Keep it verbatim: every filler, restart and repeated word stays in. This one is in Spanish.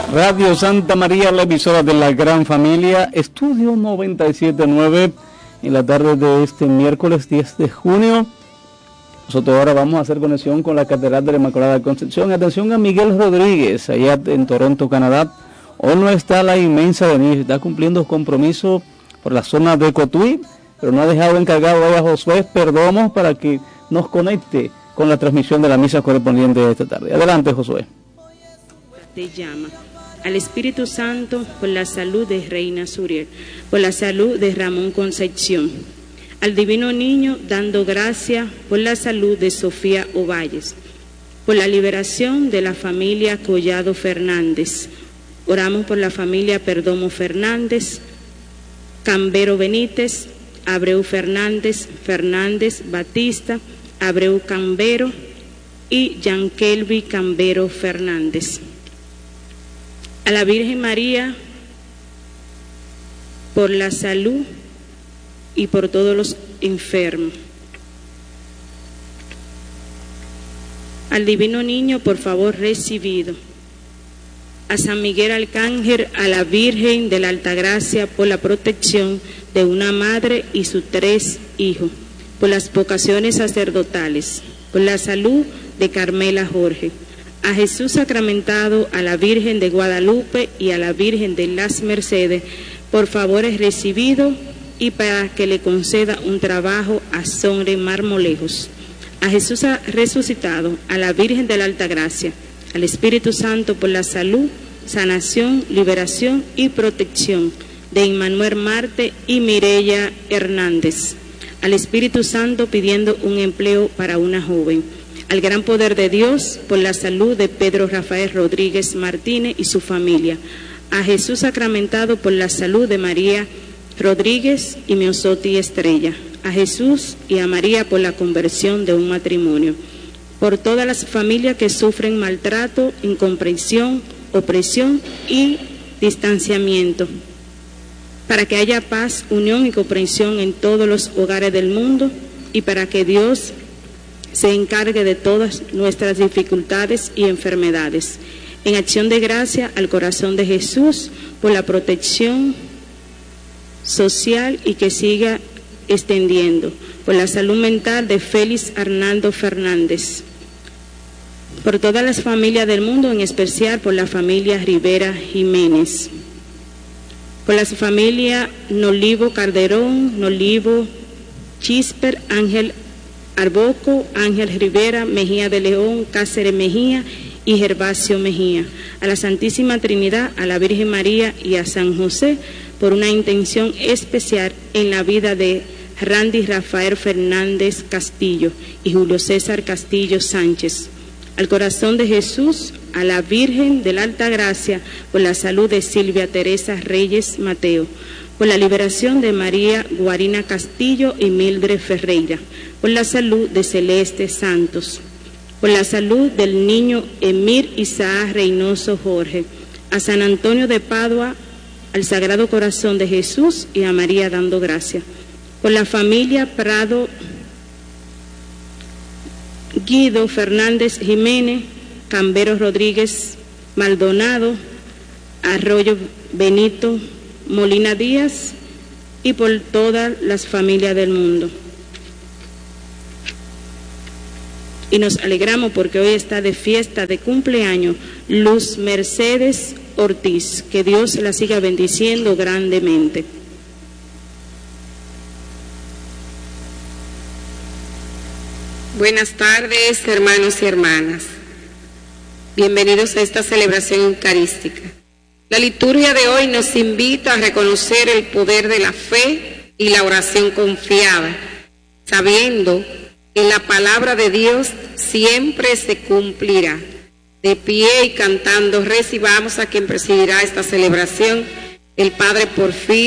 Radio Santa María, la emisora de la gran familia, estudio noventa y siete punto nueve en la tarde de este miércoles diez de junio. Nosotros ahora vamos a hacer conexión con la Catedral de la Inmaculada Concepción. Atención a Miguel Rodríguez, allá en Toronto, Canadá. Hoy no está la inmensa Denise, está cumpliendo compromiso por la zona de Cotuí, pero no ha dejado encargado a Josué Perdomo para que nos conecte con la transmisión de la misa correspondiente de esta tarde. Adelante, Josué. Te llama al Espíritu Santo por la salud de Reina Suriel, por la salud de Ramón Concepción, al Divino Niño dando gracias por la salud de Sofía Ovalles, por la liberación de la familia Collado Fernández. Oramos por la familia Perdomo Fernández, Cambero Benítez, Abreu Fernández, Fernández Batista, Abreu Cambero y Yankelvi Cambero Fernández. A la Virgen María por la salud y por todos los enfermos. Al Divino Niño, por favor, recibido. A San Miguel Arcángel, a la Virgen de la Altagracia por la protección de una madre y sus tres hijos, por las vocaciones sacerdotales, por la salud de Carmela Jorge. A Jesús sacramentado, a la Virgen de Guadalupe y a la Virgen de las Mercedes, por favores recibidos y para que le conceda un trabajo a Sobre Marmolejos. A Jesús resucitado, a la Virgen de la Altagracia, al Espíritu Santo por la salud, sanación, liberación y protección de Immanuel Marte y Mireya Hernández. Al Espíritu Santo pidiendo un empleo para una joven. Al gran poder de Dios por la salud de Pedro Rafael Rodríguez Martínez y su familia. A Jesús sacramentado por la salud de María Rodríguez y Miosotti Estrella. A Jesús y a María por la conversión de un matrimonio. Por todas las familias que sufren maltrato, incomprensión, opresión y distanciamiento. Para que haya paz, unión y comprensión en todos los hogares del mundo y para que Dios se encargue de todas nuestras dificultades y enfermedades. En acción de gracia al corazón de Jesús por la protección social y que siga extendiendo. Por la salud mental de Félix Arnaldo Fernández. Por todas las familias del mundo, en especial por la familia Rivera Jiménez. Por las familias Nolivo Calderón, Nolivo Chisper, Ángel Arboco, Ángel Rivera, Mejía de León, Cáceres Mejía y Gervasio Mejía. A la Santísima Trinidad, a la Virgen María y a San José por una intención especial en la vida de Randy Rafael Fernández Castillo y Julio César Castillo Sánchez. Al corazón de Jesús, a la Virgen de la Altagracia por la salud de Silvia Teresa Reyes Mateo. Por la liberación de María Guarina Castillo y Mildred Ferreira, por la salud de Celeste Santos, por la salud del niño Emir Isaac Reynoso Jorge, a San Antonio de Padua, al Sagrado Corazón de Jesús y a María dando gracia, por la familia Prado Guido Fernández Jiménez, Cambero Rodríguez Maldonado, Arroyo Benito Molina Díaz y por todas las familias del mundo. Y nos alegramos porque hoy está de fiesta de cumpleaños Luz Mercedes Ortiz. Que Dios la siga bendiciendo grandemente. Buenas tardes, hermanos y hermanas. Bienvenidos a esta celebración eucarística. La liturgia de hoy nos invita a reconocer el poder de la fe y la oración confiada, sabiendo que la palabra de Dios siempre se cumplirá. De pie y cantando, recibamos a quien presidirá esta celebración, el Padre Porfirio.